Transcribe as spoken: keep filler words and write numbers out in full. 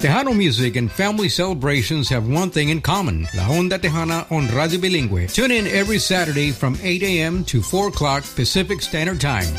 Tejano music and family celebrations have one thing in common. La Onda Tejana on Radio Bilingüe. Tune in every Saturday from eight a.m. to four o'clock Pacific Standard Time.